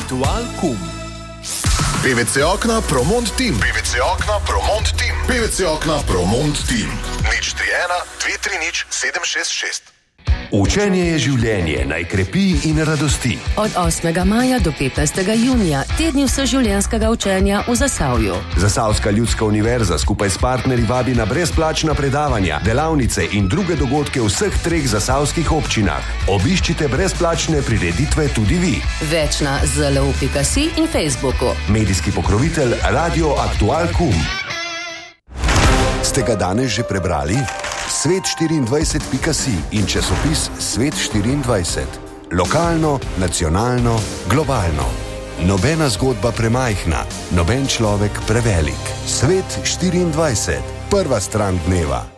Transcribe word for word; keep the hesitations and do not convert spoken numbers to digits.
Aktual Kum. P V C Okna Promont Team. P V C Okna Promont Team. P V C Okna Promont Team. nič tri ena dve tri nič sedem šest šest. Učenje je življenje, naj krepi in radosti. Od osmega maja do petnajstega junija, tedni vseživljenjskega učenja v Zasavju. Zasavska ljudska univerza skupaj s partnerji vabi na brezplačna predavanja, delavnice in druge dogodke v vseh treh zasavskih občinah. Obiščite brezplačne prireditve tudi vi. Več na z l u pika si in Facebooku. Medijski pokrovitelj Radio Aktual Kum. Ste ga danes že prebrali? svet štiriindvajset pika si in časopis Svet štiriindvajset. Lokalno, nacionalno, globalno. Nobena zgodba premajhna, noben človek prevelik. Svet štiriindvajset. Prva stran dneva.